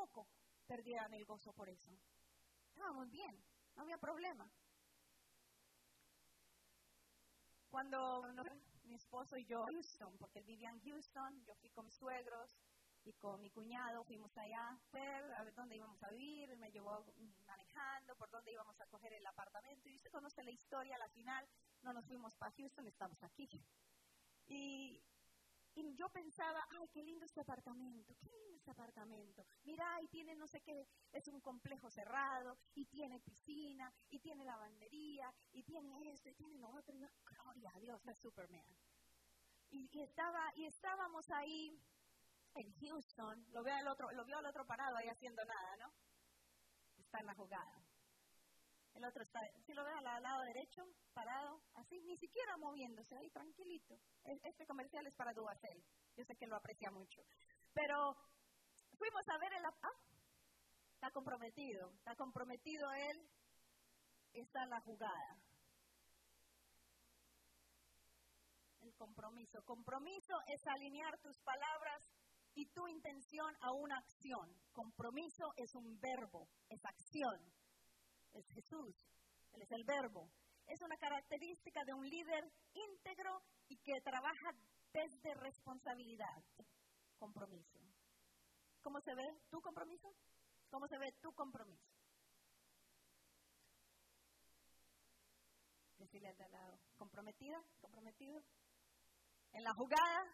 tampoco perdieran el gozo por eso. Estábamos bien, no había problema. Cuando mi esposo y yo, Houston, porque él vivía en Houston, yo fui con mis suegros y con mi cuñado, fuimos allá a ver dónde íbamos a vivir, él me llevó manejando por dónde íbamos a coger el apartamento, y usted conoce la historia, a la final no nos fuimos para Houston, estamos aquí. Y yo pensaba, ay, qué lindo este apartamento, mira, ahí tiene no sé qué, es un complejo cerrado, y tiene piscina, y tiene lavandería, y tiene esto, y tiene lo otro, y yo, gloria a Dios, es Superman. Y estábamos ahí en Houston, lo vio al otro parado ahí haciendo nada, ¿no? Está en la jugada. El otro está, si lo ves al lado derecho, parado, así, ni siquiera moviéndose, ahí tranquilito. Este comercial es para Duracell, yo sé que lo aprecia mucho. Pero fuimos a ver está comprometido él, está en la jugada. El compromiso es alinear tus palabras y tu intención a una acción. Compromiso es un verbo, es acción. Es Jesús, Él es el verbo. Es una característica de un líder íntegro y que trabaja desde responsabilidad. Compromiso. ¿Cómo se ve tu compromiso? ¿Cómo se ve tu compromiso? Decirle al de al lado, ¿comprometida? ¿Comprometido? En la jugada.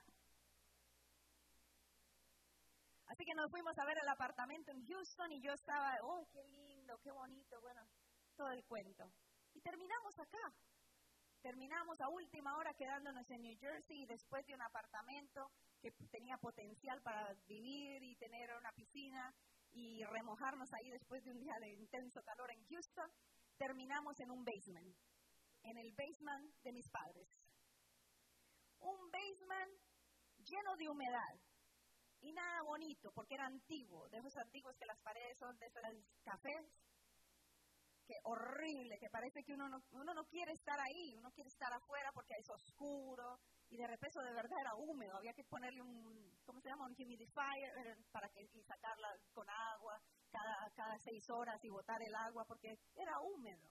Así que nos fuimos a ver el apartamento en Houston y yo estaba, oh, qué lindo, qué bonito, bueno, todo el cuento. Y terminamos acá. Terminamos a última hora quedándonos en New Jersey y después de un apartamento que tenía potencial para vivir y tener una piscina y remojarnos ahí después de un día de intenso calor en Houston, terminamos en un basement, en el basement de mis padres. Un basement lleno de humedad. Y nada bonito, porque era antiguo, de esos antiguos que las paredes son de esos cafés, que horrible, que parece que uno no quiere estar ahí, uno quiere estar afuera porque es oscuro, y de repente de verdad era húmedo, había que ponerle un humidifier y sacarla con agua cada 6 horas y botar el agua porque era húmedo.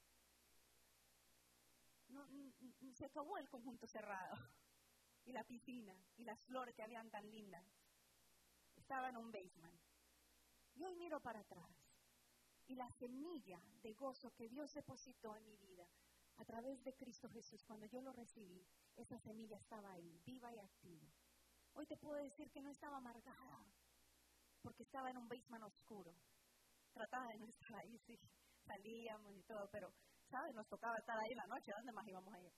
Se acabó el conjunto cerrado, y la piscina, y las flores que habían tan lindas. Estaba en un basement. Y hoy miro para atrás. Y la semilla de gozo que Dios depositó en mi vida a través de Cristo Jesús, cuando yo lo recibí, esa semilla estaba ahí, viva y activa. Hoy te puedo decir que no estaba amargada, porque estaba en un basement oscuro. Trataba de no estar ahí, sí, salíamos y todo, pero, ¿sabes? Nos tocaba estar ahí la noche, ¿a dónde más íbamos a ir?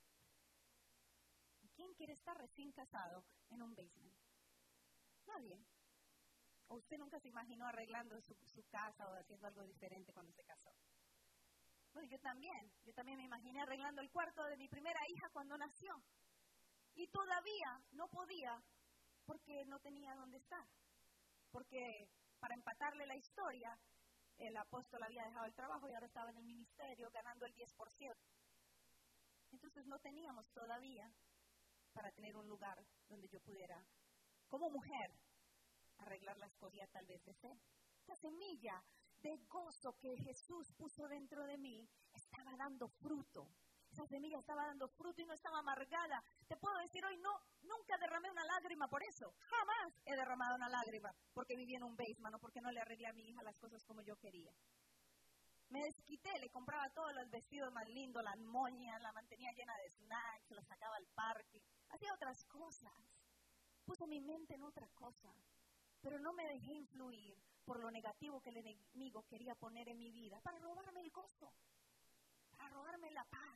¿Quién quiere estar recién casado en un basement? Nadie. ¿O usted nunca se imaginó arreglando su casa o haciendo algo diferente cuando se casó? Bueno, yo también me imaginé arreglando el cuarto de mi primera hija cuando nació. Y todavía no podía porque no tenía dónde estar. Porque para empatarle la historia, el apóstol había dejado el trabajo y ahora estaba en el ministerio ganando el 10%. Entonces no teníamos todavía para tener un lugar donde yo pudiera, como mujer, arreglar las cosas tal vez de fe. Esta semilla de gozo que Jesús puso dentro de mí estaba dando fruto. Esa semilla estaba dando fruto y no estaba amargada. Te puedo decir hoy, nunca derramé una lágrima por eso. Jamás he derramado una lágrima porque viví en un basement o porque no le arreglé a mi hija las cosas como yo quería. Me desquité, le compraba todos los vestidos más lindos, las moñas, la mantenía llena de snacks, la sacaba al parque. Hacía otras cosas. Puse mi mente en otra cosa. Pero no me dejé influir por lo negativo que el enemigo quería poner en mi vida para robarme el gozo, para robarme la paz.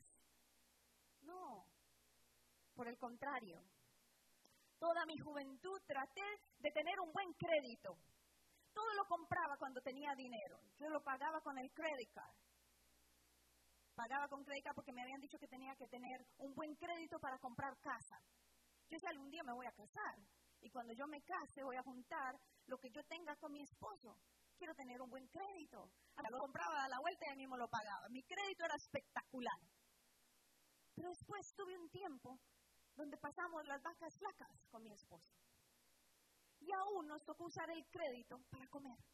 No, por el contrario. Toda mi juventud traté de tener un buen crédito. Todo lo compraba cuando tenía dinero. Yo lo pagaba con el credit card. Pagaba con credit card porque me habían dicho que tenía que tener un buen crédito para comprar casa. Yo decía, algún día me voy a casar. Y cuando yo me case voy a juntar lo que yo tenga con mi esposo. Quiero tener un buen crédito. Lo compraba a la vuelta y ahí mismo lo pagaba. Mi crédito era espectacular. Pero después tuve un tiempo donde pasamos las vacas flacas con mi esposo. Y aún nos tocó usar el crédito para comer.